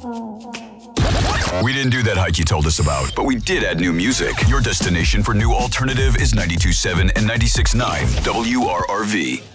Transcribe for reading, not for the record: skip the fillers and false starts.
We didn't do that hike you told us about, but we did add new music. Your destination for new alternative is 92.7 and 96.9 WRRV.